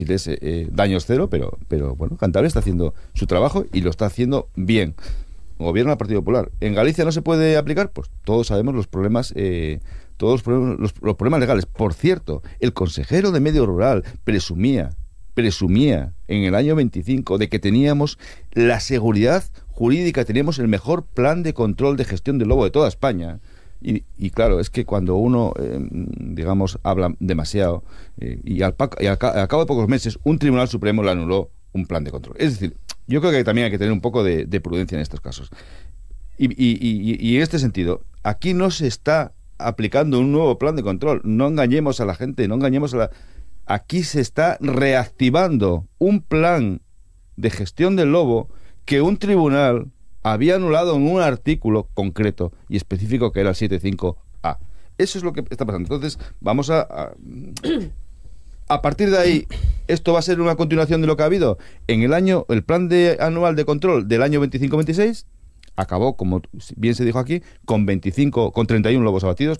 daños cero, pero bueno, Cantabria está haciendo su trabajo y lo está haciendo bien. Gobierna el Partido Popular. ¿En Galicia no se puede aplicar? Pues todos sabemos los problemas, los problemas legales. Por cierto, el consejero de Medio Rural presumía en el año 25 de que teníamos la seguridad jurídica, teníamos el mejor plan de control de gestión del lobo de toda España. Y claro, es que cuando uno, digamos, habla demasiado y al cabo de pocos meses un Tribunal Supremo le anuló un plan de control. Es decir, yo creo que también hay que tener un poco de prudencia en estos casos. Y en este sentido, aquí no se está aplicando un nuevo plan de control. No engañemos a la gente, Aquí se está reactivando un plan de gestión del lobo que un tribunal había anulado en un artículo concreto y específico que era el 75A. Eso es lo que está pasando. Entonces, vamos a partir de ahí, ¿esto va a ser una continuación de lo que ha habido? El plan anual de control del año 25-26 acabó, como bien se dijo aquí, con 31 lobos abatidos,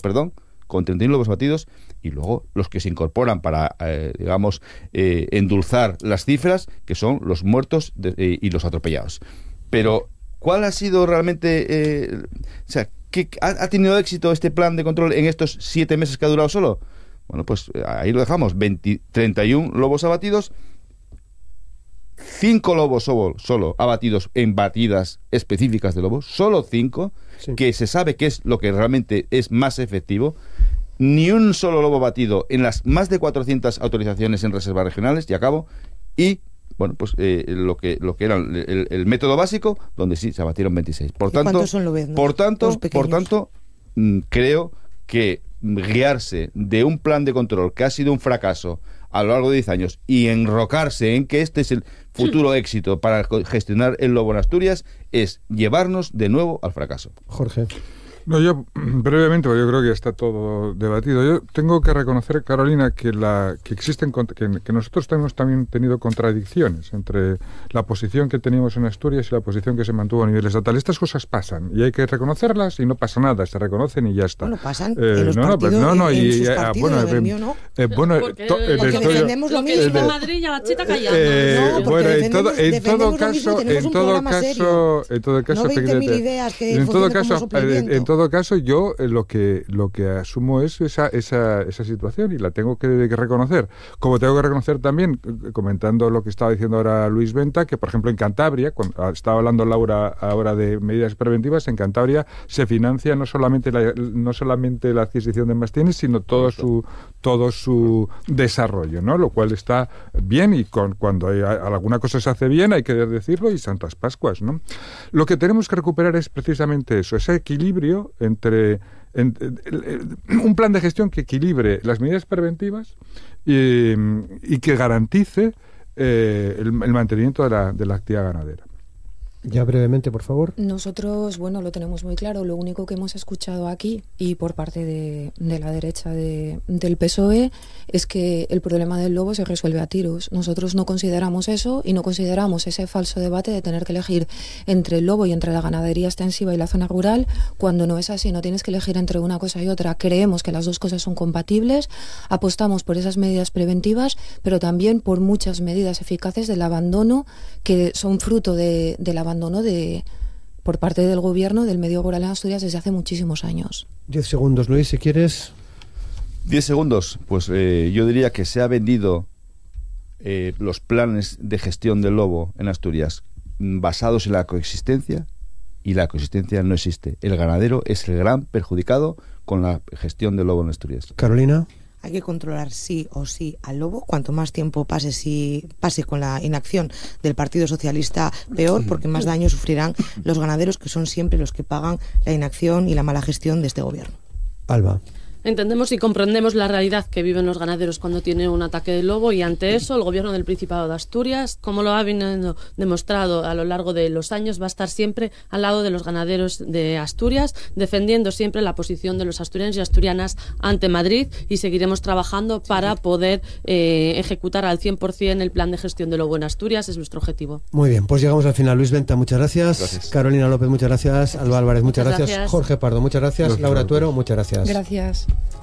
y luego los que se incorporan para, endulzar las cifras, que son los muertos y los atropellados. Pero ¿cuál ha sido realmente... ¿qué ha tenido éxito este plan de control en estos 7 meses que ha durado solo? Bueno, pues ahí lo dejamos. 31 lobos abatidos, 5 lobos solo abatidos en batidas específicas de lobos, solo 5, sí, que se sabe que es lo que realmente es más efectivo. Ni un solo lobo batido en las más de 400 autorizaciones en reservas regionales, y acabo, y bueno, pues lo que era el método básico, donde sí se abatieron 26. Por tanto, ¿cuántos son lobeznos? Por tanto, creo que guiarse de un plan de control que ha sido un fracaso a lo largo de 10 años y enrocarse en que este es el futuro éxito para gestionar el lobo en Asturias es llevarnos de nuevo al fracaso. Jorge. No, yo brevemente, porque yo creo que ya está todo debatido. Yo tengo que reconocer, Carolina, que nosotros hemos también tenido contradicciones entre la posición que teníamos en Asturias y la posición que se mantuvo a nivel estatal. Estas cosas pasan y hay que reconocerlas y no pasa nada, se reconocen y ya está. Bueno, pasan en los partidos, en sus partidos, en el mío no. Porque defendemos lo mismo. En Madrid ya la chita callando. No, bueno, en todo caso, no 20.000 ideas que funcionen como sopleviento. En todo caso, yo lo que asumo es esa situación y la tengo que reconocer. Como tengo que reconocer también, comentando lo que estaba diciendo ahora Luis Venta, que por ejemplo en Cantabria, cuando estaba hablando Laura ahora de medidas preventivas, en Cantabria se financia no solamente la adquisición de mastines, sino todo su desarrollo, ¿no? Lo cual está bien, y cuando alguna cosa se hace bien hay que decirlo, y Santas Pascuas, ¿no? Lo que tenemos que recuperar es precisamente eso, ese equilibrio entre un plan de gestión que equilibre las medidas preventivas y que garantice el mantenimiento de la actividad ganadera. Ya brevemente, por favor. Nosotros, bueno, lo tenemos muy claro. Lo único que hemos escuchado aquí y por parte de la derecha del PSOE es que el problema del lobo se resuelve a tiros. Nosotros no consideramos eso y no consideramos ese falso debate de tener que elegir entre el lobo y entre la ganadería extensiva y la zona rural, cuando no es así. No tienes que elegir entre una cosa y otra. Creemos que las dos cosas son compatibles. Apostamos por esas medidas preventivas, pero también por muchas medidas eficaces del abandono, que son fruto del abandono por parte del gobierno del medio rural en Asturias desde hace muchísimos años. 10 segundos, Luis, si quieres. 10 segundos. Pues yo diría que se ha vendido los planes de gestión del lobo en Asturias basados en la coexistencia, y la coexistencia no existe. El ganadero es el gran perjudicado con la gestión del lobo en Asturias. Carolina. Hay que controlar sí o sí al lobo. Cuanto más tiempo pase con la inacción del Partido Socialista, peor, porque más daño sufrirán los ganaderos, que son siempre los que pagan la inacción y la mala gestión de este gobierno. Alba. Entendemos y comprendemos la realidad que viven los ganaderos cuando tienen un ataque de lobo, y ante eso el gobierno del Principado de Asturias, como lo ha demostrado a lo largo de los años, va a estar siempre al lado de los ganaderos de Asturias, defendiendo siempre la posición de los asturianos y asturianas ante Madrid, y seguiremos trabajando para poder ejecutar al 100% el plan de gestión de lobo en Asturias. Es nuestro objetivo. Muy bien, pues llegamos al final. Luis Venta, muchas gracias. Carolina López, muchas gracias. Alba Álvarez, muchas gracias. Jorge Pardo, muchas gracias. Laura Tuero, muchas gracias. Gracias.